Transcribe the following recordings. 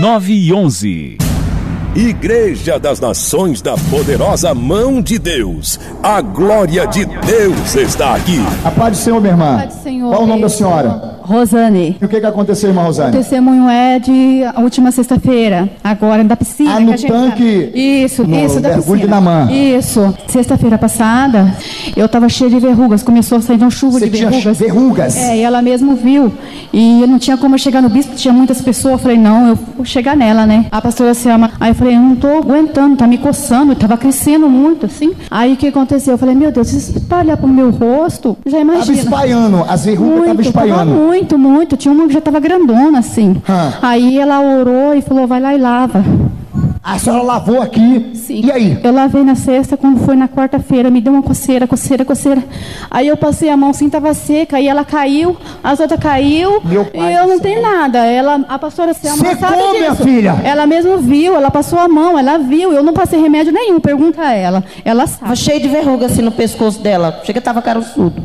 911. Igreja das Nações da Poderosa Mão de Deus. A glória de Deus está aqui. A paz do Senhor, minha irmã. A paz do Senhor. Qual o nome da senhora? Rosane. E o que aconteceu, irmã Rosane? O testemunho é de última sexta-feira, agora da piscina. No que a gente tanque. Isso, no da mergulho piscina. na mão. Isso. Sexta-feira passada, eu tava cheia de verrugas, começou a sair um chuva de verrugas. Você tinha verrugas? É, e ela mesmo viu. E eu não tinha como eu chegar no bispo, tinha muitas pessoas. Eu falei, não, eu vou chegar nela, né? A pastora Selma. Aí eu falei, eu não tô aguentando, tá me coçando, tava crescendo muito, assim. Aí o que aconteceu? Eu falei, meu Deus, se espalhar pro meu rosto, já imagina. Tava espalhando, as verrugas estavam espalhando. Muito, muito. Tinha uma que já tava grandona, assim. Aí ela orou e falou, vai lá e lava. A senhora lavou aqui. Sim. E aí? Eu lavei na sexta, quando foi na quarta-feira, me deu uma coceira. Aí eu passei a mão assim, tava seca, aí ela caiu, as outras caiu, e eu não tenho nada. A pastora Selma sabe disso. Minha filha? Ela mesmo viu, ela passou a mão, ela viu, eu não passei remédio nenhum, pergunta a ela. Ela sabe. Tava cheio de verruga assim no pescoço dela, chega que tava caroçudo.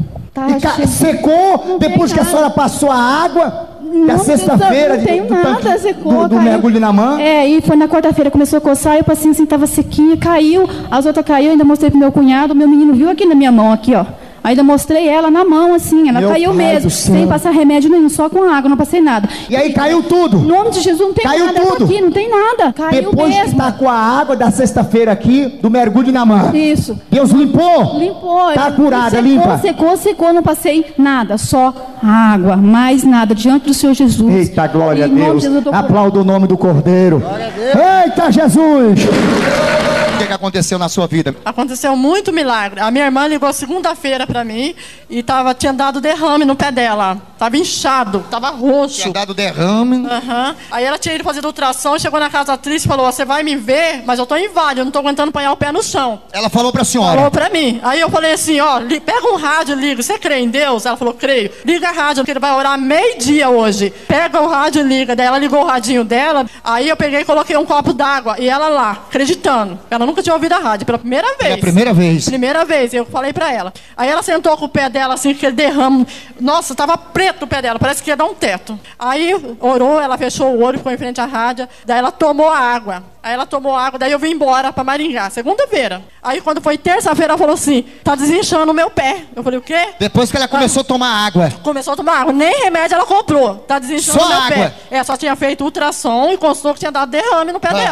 Secou depois que a senhora passou a água? Da sexta-feira, não tenho nada, secou, do mergulho na mão? É, e foi na quarta-feira, começou a coçar, e o paciente assim, tava sequinha, caiu, as outras caiu, ainda mostrei pro meu cunhado, meu menino viu aqui na minha mão, aqui, ó. Ainda mostrei ela na mão, assim, ela caiu mesmo, sem passar remédio nenhum, só com água, não passei nada. E aí caiu tudo? Em nome de Jesus, não tem caiu nada, tudo. aqui, não tem nada, caiu depois mesmo. Que tá com a água da sexta-feira aqui, do mergulho na mão. Isso. Deus limpou? Limpou. Tá curada, limpa? Secou, não passei nada, só água, mais nada, diante do Senhor Jesus. Eita, glória a Deus. Jesus, aplauda o nome do Cordeiro. Eita, Jesus! O que aconteceu na sua vida? Aconteceu muito milagre. A minha irmã ligou segunda-feira pra mim e tinha dado derrame no pé dela. Tava inchado, tava roxo. Tinha dado derrame. Aí ela tinha ido fazer ultrassom, chegou na casa triste e falou, você vai me ver, mas eu tô inválido, eu não tô aguentando apanhar o pé no chão. Ela falou pra senhora? Falou pra mim. Aí eu falei assim, ó, pega um rádio, liga. Você crê em Deus? Ela falou, creio. Liga a rádio, porque ele vai orar meio-dia hoje. Pega o rádio e liga. Daí ela ligou o radinho dela, aí eu peguei e coloquei um copo d'água. E ela lá, acreditando. Ela nunca tinha ouvido a rádio, pela primeira vez. Pela primeira vez? Primeira vez, eu falei pra ela. Aí ela sentou com o pé dela, assim, aquele derrame. Nossa, tava preto o pé dela, parece que ia dar um teto. Aí orou, ela fechou o olho, ficou em frente à rádio. Daí ela tomou a água. Daí eu vim embora pra Maringá, segunda-feira. Aí quando foi terça-feira, ela falou assim, tá desinchando o meu pé. Eu falei, o quê? Depois que ela começou a tomar água. Começou a tomar água, nem remédio ela comprou. Tá desinchando o meu água. pé. Só tinha feito ultrassom e constatou que tinha dado derrame no pé dela.